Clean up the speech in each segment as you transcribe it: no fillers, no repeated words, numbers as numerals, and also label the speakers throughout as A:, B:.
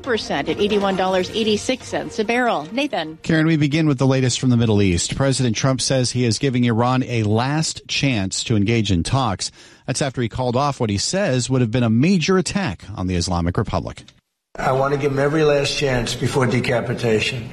A: percent at $81.86 a barrel. Nathan.
B: Karen, we begin with the latest from the Middle East. President Trump says he is giving Iran a last chance to engage in talks. That's after he called off what he says would have been a major attack on the Islamic Republic.
C: I want to give him every last chance before decapitation.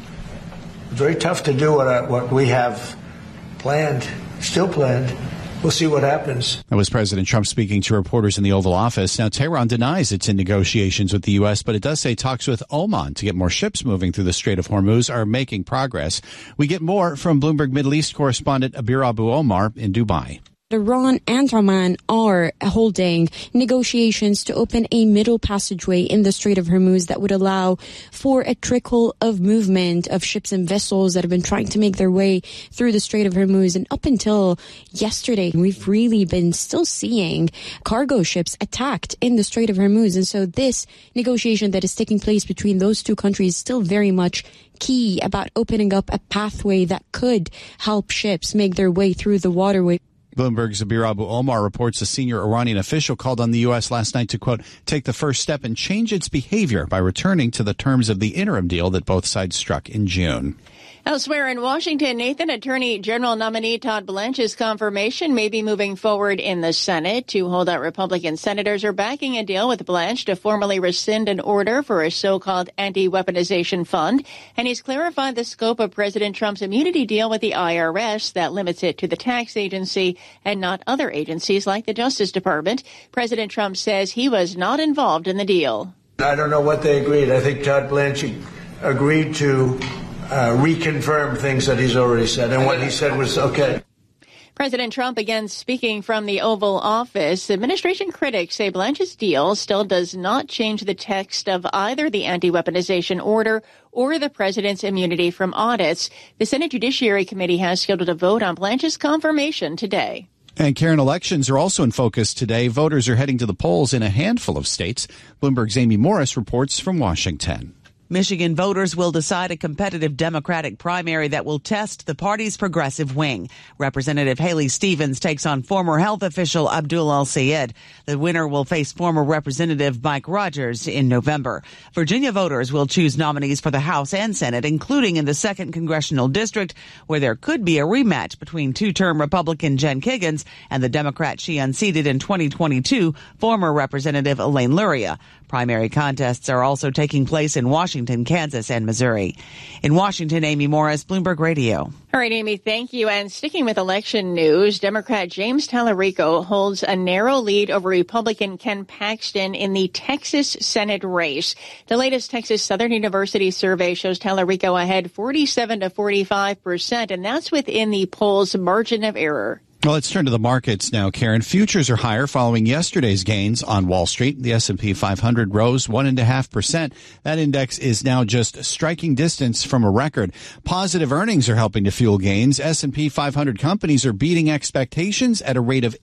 C: It's very tough to do what we have planned, still planned. We'll see what happens.
B: That was President Trump speaking to reporters in the Oval Office. Now, Tehran denies it's in negotiations with the U.S., but it does say talks with Oman to get more ships moving through the Strait of Hormuz are making progress. We get more from Bloomberg Middle East correspondent Abir Abu Omar in Dubai.
D: Iran and Oman are holding negotiations to open a middle passageway in the Strait of Hormuz that would allow for a trickle of movement of ships and vessels that have been trying to make their way through the Strait of Hormuz. And up until yesterday, we've really been still seeing cargo ships attacked in the Strait of Hormuz. And so this negotiation that is taking place between those two countries is still very much key about opening up a pathway that could help ships make their way through the waterway.
B: Bloomberg's Abir Abu Omar reports a senior Iranian official called on the U.S. last night to, quote, take the first step and change its behavior by returning to the terms of the interim deal that both sides struck in June.
A: Elsewhere in Washington, Nathan, Attorney General nominee Todd Blanche's confirmation may be moving forward in the Senate. Two holdout Republican senators are backing a deal with Blanche to formally rescind an order for a so-called anti-weaponization fund. And he's clarified the scope of President Trump's immunity deal with the IRS that limits it to the tax agency and not other agencies like the Justice Department. President Trump says he was not involved in the deal.
C: I don't know what they agreed. I think Todd Blanche agreed to reconfirm things that he's already said, and what he said was okay.
A: President Trump again speaking from the Oval Office. Administration critics say Blanche's deal still does not change the text of either the anti-weaponization order or the president's immunity from audits. The Senate Judiciary Committee has scheduled a vote on Blanche's confirmation today.
B: And Karen, elections are also in focus today. Voters are heading to the polls in a handful of states. Bloomberg's Amy Morris reports from Washington.
E: Michigan voters will decide a competitive Democratic primary that will test the party's progressive wing. Representative Haley Stevens takes on former health official Abdul El-Sayed. The winner will face former Representative Mike Rogers in November. Virginia voters will choose nominees for the House and Senate, including in the 2nd Congressional District, where there could be a rematch between two-term Republican Jen Kiggans and the Democrat she unseated in 2022, former Representative Elaine Luria. Primary contests are also taking place in Washington, Kansas, and Missouri. In Washington, Amy Morris, Bloomberg Radio.
A: All right, Amy, thank you. And sticking with election news, Democrat James Tallarico holds a narrow lead over Republican Ken Paxton in the Texas Senate race. The latest Texas Southern University survey shows Tallarico ahead 47 to 45%, and that's within the poll's margin of error.
B: Well, let's turn to the markets now, Karen. Futures are higher following yesterday's gains on Wall Street. The S&P 500 rose 1.5%. That index is now just striking distance from a record. Positive earnings are helping to fuel gains. S&P 500 companies are beating expectations at a rate of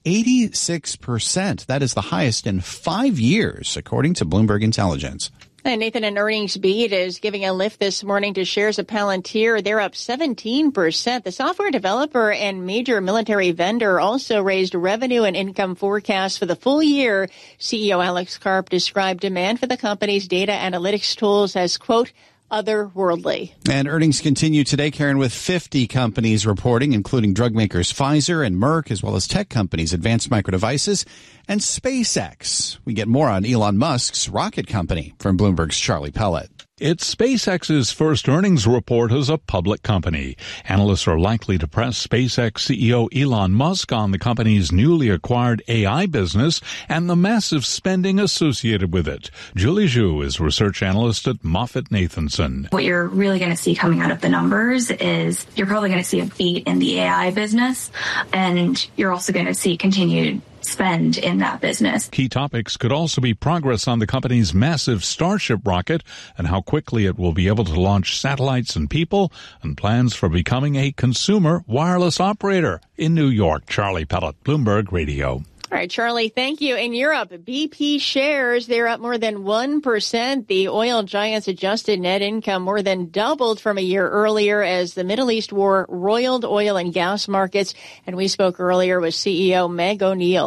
B: 86%. That is the highest in 5 years, according to Bloomberg Intelligence.
A: And Nathan, an earnings beat is giving a lift this morning to shares of Palantir. They're up 17%. The software developer and major military vendor also raised revenue and income forecasts for the full year. CEO Alex Karp described demand for the company's data analytics tools as, quote, otherworldly.
B: And earnings continue today, Karen, with 50 companies reporting, including drug makers Pfizer and Merck, as well as tech companies Advanced Micro Devices and SpaceX. We get more on Elon Musk's rocket company from Bloomberg's Charlie Pellet.
F: It's SpaceX's first earnings report as a public company. Analysts are likely to press SpaceX CEO Elon Musk on the company's newly acquired AI business and the massive spending associated with it. Julie Zhu is research analyst at MoffettNathanson.
G: What you're really going to see coming out of the numbers is you're probably going to see a beat in the AI business, and you're also going to see continued spend in that business.
F: Key topics could also be progress on the company's massive Starship rocket and how quickly it will be able to launch satellites and people, and plans for becoming a consumer wireless operator in New York. Charlie Pellet, Bloomberg Radio.
A: All right, Charlie, thank you. In Europe, BP shares, they're up more than 1%. The oil giant's adjusted net income more than doubled from a year earlier as the Middle East war roiled oil and gas markets. And we spoke earlier with CEO Meg O'Neill.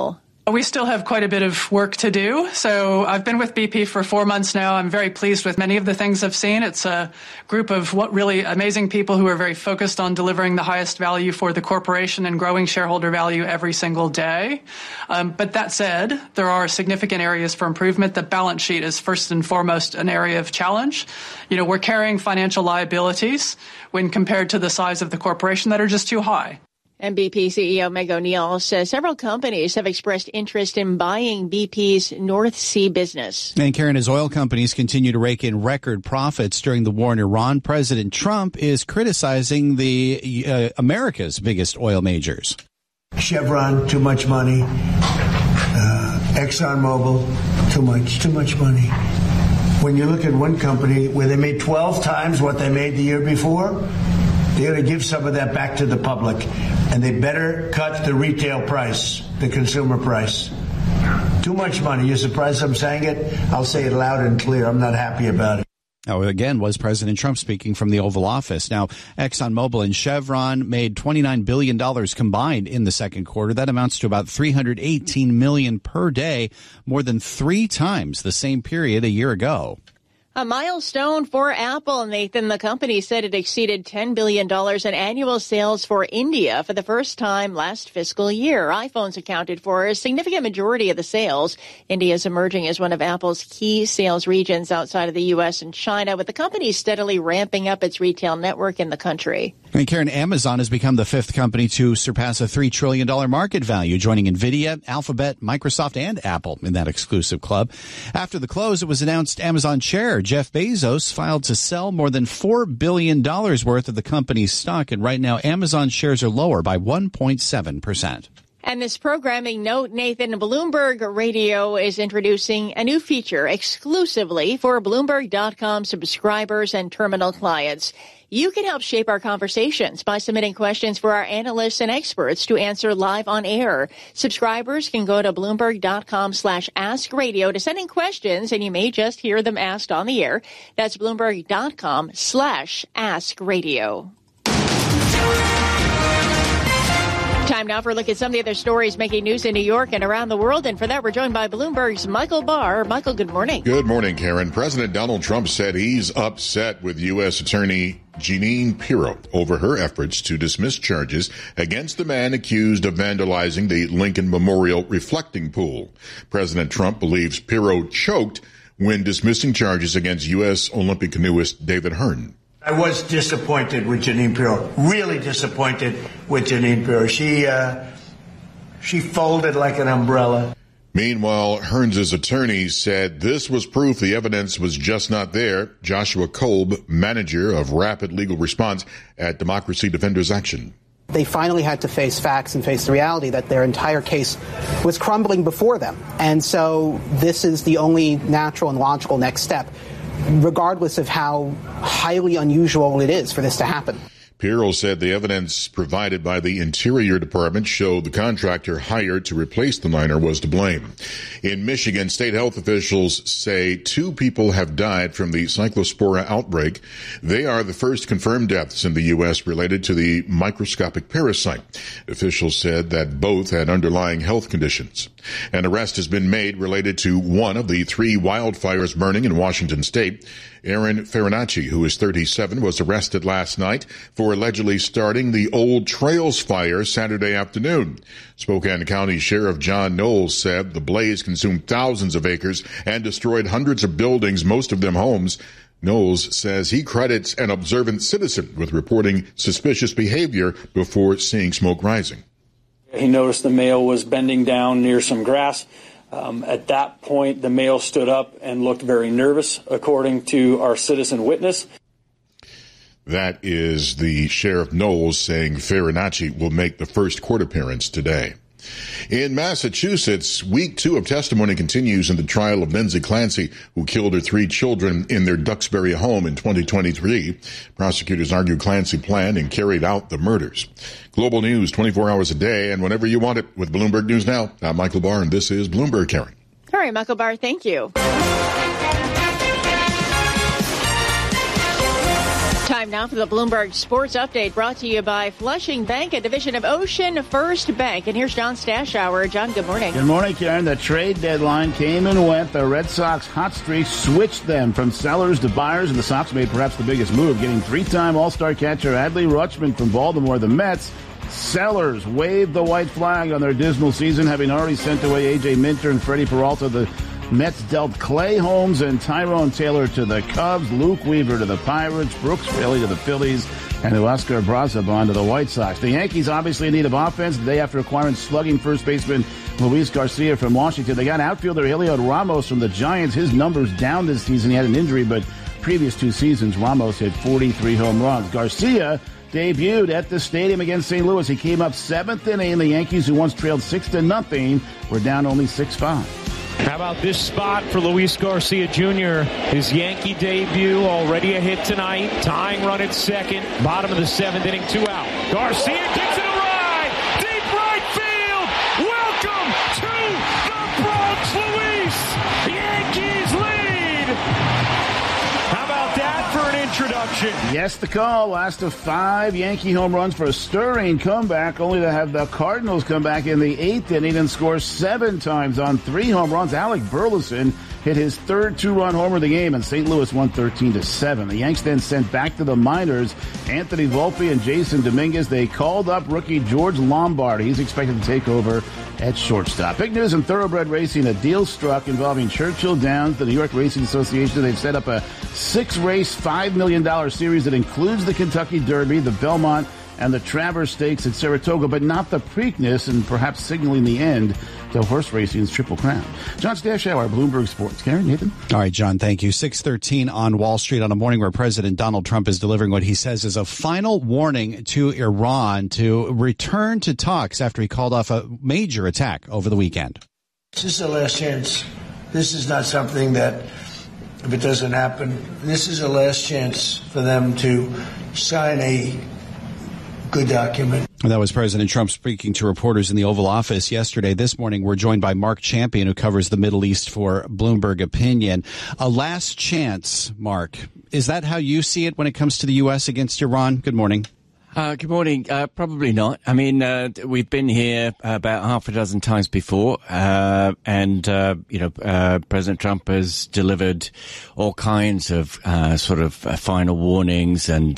H: We still have quite a bit of work to do. So I've been with BP for 4 months now. I'm very pleased with many of the things I've seen. It's a group of really amazing people who are very focused on delivering the highest value for the corporation and growing shareholder value every single day. But that said, there are significant areas for improvement. The balance sheet is first and foremost an area of challenge. We're carrying financial liabilities when compared to the size of the corporation that are just too high.
A: And BP CEO Meg O'Neill says several companies have expressed interest in buying BP's North Sea business.
B: And Karen, as oil companies continue to rake in record profits during the war in Iran, President Trump is criticizing the America's biggest oil majors.
C: Chevron, too much money. ExxonMobil, too much money. When you look at one company where they made 12 times what they made the year before, they ought to give some of that back to the public. And they better cut the retail price, the consumer price. Too much money. You're surprised I'm saying it? I'll say it loud and clear. I'm not happy about it.
B: Now, again, was President Trump speaking from the Oval Office. Now, ExxonMobil and Chevron made $29 billion combined in the second quarter. That amounts to about $318 million per day, more than 3 times the same period a year ago.
A: A milestone for Apple, Nathan. The company said it exceeded $10 billion in annual sales for India for the first time last fiscal year. iPhones accounted for a significant majority of the sales. India is emerging as one of Apple's key sales regions outside of the U.S. and China, with the company steadily ramping up its retail network in the country.
B: And Karen, Amazon has become the 5th company to surpass a $3 trillion market value, joining NVIDIA, Alphabet, Microsoft, and Apple in that exclusive club. After the close, it was announced Amazon chair Jeff Bezos filed to sell more than $4 billion worth of the company's stock, and right now Amazon shares are lower by 1.7%.
A: And this programming note, Nathan, Bloomberg Radio is introducing a new feature exclusively for Bloomberg.com subscribers and terminal clients. You can help shape our conversations by submitting questions for our analysts and experts to answer live on air. Subscribers can go to Bloomberg.com/AskRadio to send in questions, and you may just hear them asked on the air. That's Bloomberg.com/AskRadio. Time now for a look at some of the other stories making news in New York and around the world. And for that, we're joined by Bloomberg's Michael Barr. Michael, good morning.
I: Good morning, Karen. President Donald Trump said he's upset with U.S. Attorney Jeanine Pirro over her efforts to dismiss charges against the man accused of vandalizing the Lincoln Memorial reflecting pool. President Trump believes Pirro choked when dismissing charges against U.S. Olympic canoeist David Hearn.
C: I was disappointed with Jeanine Pirro, really disappointed with Jeanine Pirro. She folded like an umbrella.
I: Meanwhile, Hearns' attorney said this was proof the evidence was just not there. Joshua Kolb, manager of Rapid Legal Response at Democracy Defenders Action.
J: They finally had to face facts and face the reality that their entire case was crumbling before them. And so this is the only natural and logical next step, regardless of how highly unusual it is for this to happen.
I: Pirro said the evidence provided by the Interior Department showed the contractor hired to replace the liner was to blame. In Michigan, state health officials say 2 people have died from the Cyclospora outbreak. They are the first confirmed deaths in the U.S. related to the microscopic parasite. Officials said that both had underlying health conditions. An arrest has been made related to one of the 3 wildfires burning in Washington state. Aaron Farinacci, who is 37, was arrested last night for allegedly starting the Old Trails fire Saturday afternoon. Spokane County Sheriff John Knowles said the blaze consumed thousands of acres and destroyed hundreds of buildings, most of them homes. Knowles says he credits an observant citizen with reporting suspicious behavior before seeing smoke rising.
K: He noticed the male was bending down near some grass. At that point, the male stood up and looked very nervous, according to our citizen witness.
I: That is the Sheriff Knowles saying Farinacci will make the first court appearance today. In Massachusetts, week 2 of testimony continues in the trial of Lindsay Clancy, who killed her 3 children in their Duxbury home in 2023. Prosecutors argue Clancy planned and carried out the murders. Global news 24 hours a day and whenever you want it with Bloomberg News Now. I'm Michael Barr, and this is Bloomberg, Karen.
A: All right, Michael Barr, thank you. Time Time now for the Bloomberg Sports Update, brought to you by Flushing Bank, a division of Ocean First Bank. And here's John Stashower. John, good morning.
L: Good morning, Karen. The trade deadline came and went. The Red Sox hot streak switched them from sellers to buyers, and the Sox made perhaps the biggest move, getting three-time All-Star catcher Adley Rutschman from Baltimore. The Mets sellers waved the white flag on their dismal season, having already sent away A.J. Minter and Freddie Peralta. The Mets dealt Clay Holmes and Tyrone Taylor to the Cubs, Luke Weaver to the Pirates, Brooks Raley to the Phillies, and Oscar Brazabon to the White Sox. The Yankees obviously in need of offense the day after acquiring slugging first baseman Luis Garcia from Washington. They got outfielder Heliot Ramos from the Giants. His numbers down this season. He had an injury, but previous 2 seasons, Ramos hit 43 home runs. Garcia debuted at the stadium against St. Louis. He came up 7th inning. The Yankees, who once trailed 6-0, were down only 6-5.
M: How about this spot for Luis Garcia Jr.? His Yankee debut, already a hit tonight. Tying run at second. Bottom of the 7th inning, 2 out. Garcia gets it a ride. Deep right field. Welcome to the Bronx, Luis. The Yankees lead. How about that for an introduction?
L: Yes, the call. Last of 5 Yankee home runs for a stirring comeback, only to have the Cardinals come back in the 8th inning and score 7 times on 3 home runs. Alec Burleson hit his 3rd 2-run homer of the game, and St. Louis won 13-7. The Yanks then sent back to the minors Anthony Volpe and Jason Dominguez. They called up rookie George Lombardi. He's expected to take over at shortstop. Big news in thoroughbred racing. A deal struck involving Churchill Downs, the New York Racing Association. They've set up a 6-race, $5 million series that includes the Kentucky Derby, the Belmont, and the Travers Stakes at Saratoga, but not the Preakness, and perhaps signaling the end to horse racing's Triple Crown. John Stashower, Bloomberg Sports. Karen, Nathan?
B: All right, John, thank you. 6:13 on Wall Street on a morning where President Donald Trump is delivering what he says is a final warning to Iran to return to talks after he called off a major attack over the weekend.
C: This is the last chance. This is not something that, if it doesn't happen, this is the last chance for them to sign a good document.
B: That was President Trump speaking to reporters in the Oval Office yesterday. This morning, we're joined by Mark Champion, who covers the Middle East for Bloomberg Opinion. A last chance, Mark. Is that how you see it when it comes to the U.S. against Iran? Good morning.
N: Good morning. Probably not. I mean, we've been here about half a dozen times before, and President Trump has delivered all kinds of sort of final warnings and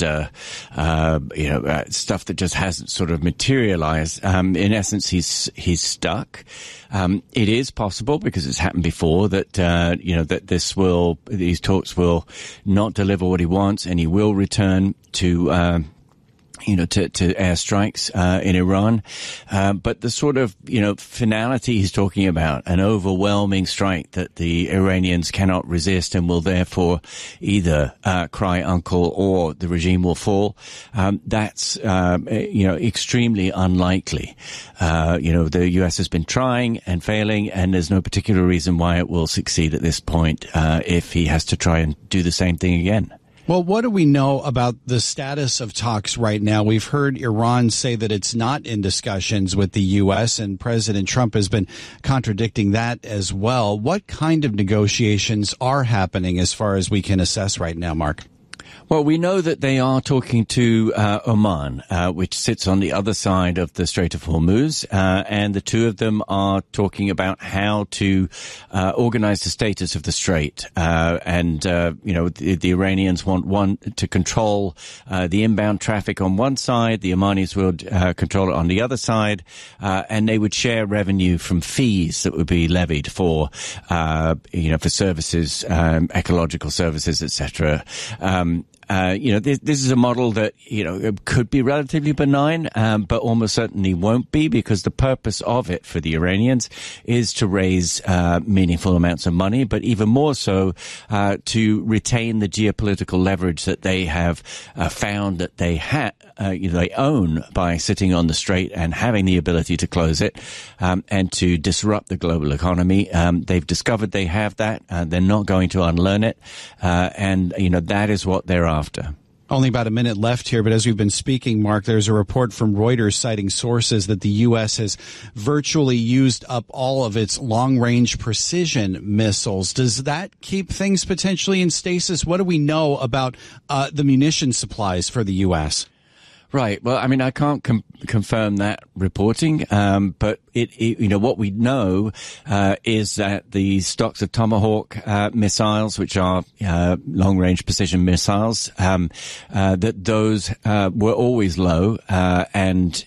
N: stuff that just hasn't sort of materialized. In essence, he's stuck. It is possible, because it's happened before, that that these talks will not deliver what he wants, and he will return to to airstrikes in Iran. But the sort of, finality he's talking about, an overwhelming strike that the Iranians cannot resist and will therefore either cry uncle or the regime will fall, that's, extremely unlikely. The U.S. has been trying and failing, and there's no particular reason why it will succeed at this point if he has to try and do the same thing again.
B: Well, what do we know about the status of talks right now? We've heard Iran say that it's not in discussions with the U.S., and President Trump has been contradicting that as well. What kind of negotiations are happening as far as we can assess right now, Mark?
N: Well, we know that they are talking to Oman, which sits on the other side of the Strait of Hormuz, and the two of them are talking about how to organize the status of the strait. The Iranians want one to control the inbound traffic on one side, the Omanis would control it on the other side, and they would share revenue from fees that would be levied for services, ecological services, etc. This is a model that, could be relatively benign, but almost certainly won't be, because the purpose of it for the Iranians is to raise meaningful amounts of money, but even more so to retain the geopolitical leverage that they have found that they they own by sitting on the strait and having the ability to close it and to disrupt the global economy. They've discovered they have that. They're not going to unlearn it. That is what they're after.
B: Only about a minute left here, but as we've been speaking, Mark, there's a report from Reuters citing sources that the U.S. has virtually used up all of its long-range precision missiles. Does that keep things potentially in stasis? What do we know about the munition supplies for the U.S.?
N: Right. Well, I mean, I can't confirm that reporting, but what we know is that the stocks of Tomahawk missiles, which are long-range precision missiles, that those were always low, and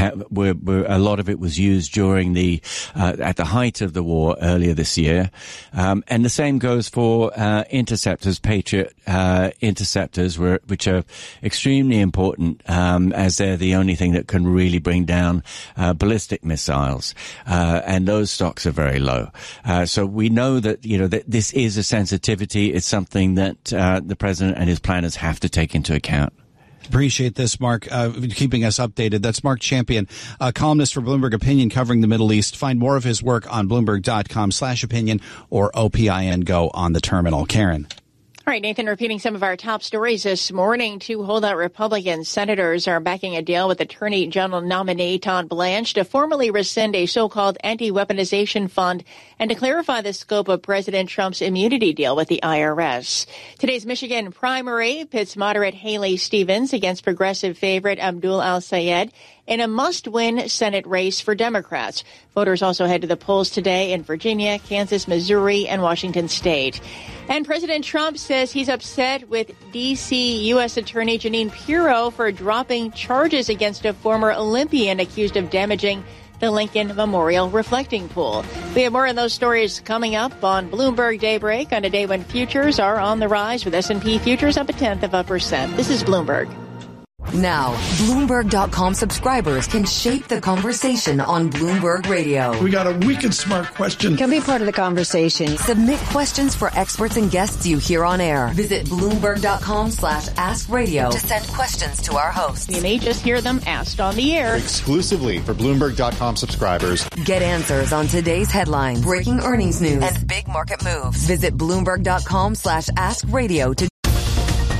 N: a lot of it was used during at the height of the war earlier this year, and the same goes for interceptors, Patriot interceptors, which are extremely important. As they're the only thing that can really bring down ballistic missiles, and those stocks are very low. So we know that that this is a sensitivity. It's something that the president and his planners have to take into account.
B: Appreciate this, Mark, keeping us updated. That's Mark Champion, columnist for Bloomberg Opinion covering the Middle East. Find more of his work on Bloomberg.com/opinion or OPIN Go on the terminal. Karen.
A: All right, Nathan, repeating some of our top stories this morning. Two holdout Republican senators are backing a deal with Attorney General nominee Todd Blanche to formally rescind a so-called anti-weaponization fund and to clarify the scope of President Trump's immunity deal with the IRS. Today's Michigan primary pits moderate Haley Stevens against progressive favorite Abdul Al-Sayed in a must-win Senate race for Democrats. Voters also head to the polls today in Virginia, Kansas, Missouri, and Washington State. And President Trump says he's upset with D.C. U.S. Attorney Jeanine Pirro for dropping charges against a former Olympian accused of damaging the Lincoln Memorial reflecting pool. We have more on those stories coming up on Bloomberg Daybreak on a day when futures are on the rise, with S&P futures up 0.1%. This is Bloomberg.
O: Now, Bloomberg.com subscribers can shape the conversation on Bloomberg Radio.
P: We got a wicked smart question.
O: Can be part of the conversation. Submit questions for experts and guests you hear on air. Visit Bloomberg.com/AskRadio to send questions to our hosts.
A: You may just hear them asked on the air.
Q: Exclusively for Bloomberg.com subscribers.
O: Get answers on today's headlines, breaking earnings news, and big market moves. Visit Bloomberg.com/AskRadio to